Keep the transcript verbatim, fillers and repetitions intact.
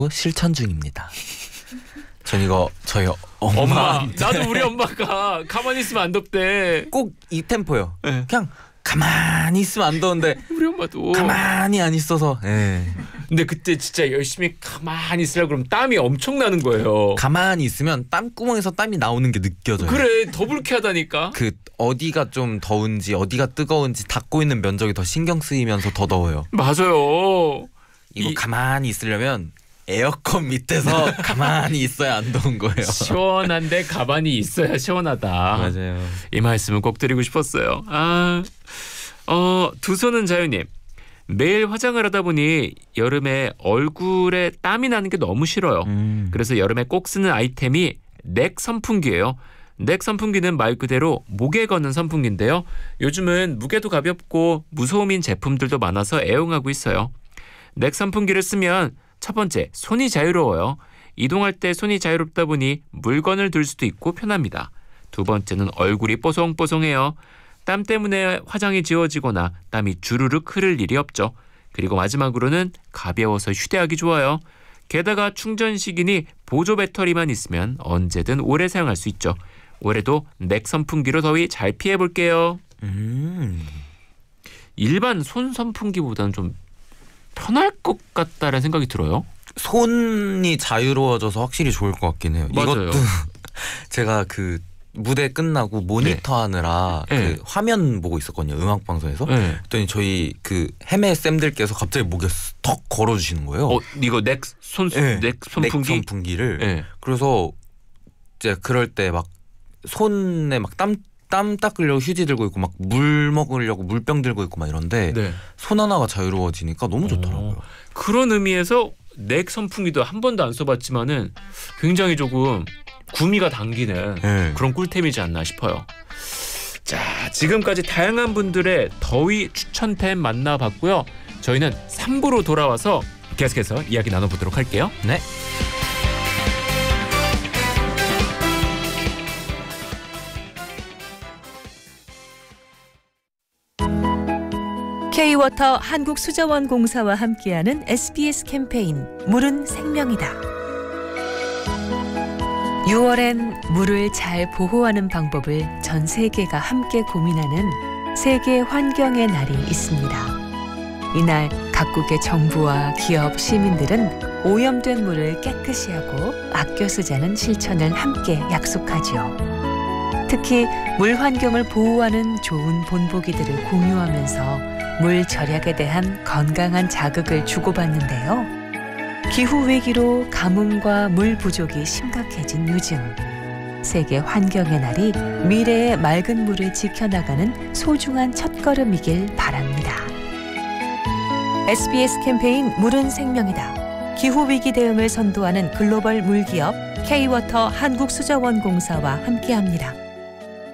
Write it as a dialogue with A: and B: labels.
A: 실천 중입니다. 전 이거 저희 엄마,
B: 엄마 나도 우리 엄마가 가만히 있으면 안 덥대.
A: 꼭 이 템포요.
B: 네.
A: 그냥 가만히 있으면 안 더운데
B: 우리 엄마도
A: 가만히 안 있어서. 네.
B: 근데 그때 진짜 열심히 가만히 있으려고 그러면 땀이 엄청 나는 거예요.
A: 가만히 있으면 땀구멍에서 땀이 나오는 게 느껴져요.
B: 그래, 더 불쾌하다니까.
A: 그 어디가 좀 더운지 어디가 뜨거운지 닦고 있는 면적이 더 신경 쓰이면서 더 더워요.
B: 맞아요.
A: 이거
B: 이...
A: 가만히 있으려면 에어컨 밑에서 가만히 있어야 안 더운 거예요.
B: 시원한데 가만히 있어야 시원하다.
A: 맞아요.
B: 이 말씀은 꼭 드리고 싶었어요. 아, 어, 두 손은 자유님. 매일 화장을 하다 보니 여름에 얼굴에 땀이 나는 게 너무 싫어요.
A: 음.
B: 그래서 여름에 꼭 쓰는 아이템이 넥 선풍기예요. 넥 선풍기는 말 그대로 목에 거는 선풍기인데요. 요즘은 무게도 가볍고 무소음인 제품들도 많아서 애용하고 있어요. 넥 선풍기를 쓰면 첫 번째, 손이 자유로워요. 이동할 때 손이 자유롭다 보니 물건을 들 수도 있고 편합니다. 두 번째는 얼굴이 뽀송뽀송해요. 땀 때문에 화장이 지워지거나 땀이 주르륵 흐를 일이 없죠. 그리고 마지막으로는 가벼워서 휴대하기 좋아요. 게다가 충전식이니 보조 배터리만 있으면 언제든 오래 사용할 수 있죠. 올해도 넥 선풍기로 더위 잘 피해볼게요.
A: 음.
B: 일반 손 선풍기보다는 좀 편할 것 같다는 생각이 들어요.
A: 손이 자유로워져서 확실히 좋을 것 같긴 해요.
B: 맞아요.
A: 이것도 제가 그 무대 끝나고 모니터 네. 하느라
B: 네.
A: 그 화면 보고 있었거든요. 음악 방송에서.
B: 네.
A: 그랬더니 저희 그 헤매 쌤들께서 갑자기 목에 턱 걸어주시는 거예요.
B: 어, 이거 넥 손,
A: 네.
B: 넥 선풍기?
A: 넥 선풍기를.
B: 네.
A: 그래서 이제 그럴 때 막 손에 막 땀 땀 닦으려고 휴지 들고 있고 막 물 먹으려고 물병 들고 있고 막 이런데
B: 네.
A: 손 하나가 자유로워지니까 너무 좋더라고요.
B: 어, 그런 의미에서 넥 선풍기도 한 번도 안 써봤지만은 굉장히 조금 구미가 당기는
A: 네.
B: 그런 꿀템이지 않나 싶어요. 자, 지금까지 다양한 분들의 더위 추천템 만나봤고요. 저희는 삼 부로 돌아와서 계속해서 이야기 나눠보도록 할게요.
A: 네.
C: K-워터 한국수자원공사와 함께하는 에스비에스 캠페인 물은 생명이다. 유월엔 물을 잘 보호하는 방법을 전 세계가 함께 고민하는 세계 환경의 날이 있습니다. 이날 각국의 정부와 기업, 시민들은 오염된 물을 깨끗이 하고 아껴 쓰자는 실천을 함께 약속하지요. 특히 물 환경을 보호하는 좋은 본보기들을 공유하면서 물 절약에 대한 건강한 자극을 주고받는데요. 기후위기로 가뭄과 물 부족이 심각해진 요즘, 세계 환경의 날이 미래의 맑은 물을 지켜나가는 소중한 첫걸음이길 바랍니다. 에스비에스 캠페인 물은 생명이다. 기후위기 대응을 선도하는 글로벌 물기업 K-워터 한국수자원공사와 함께합니다.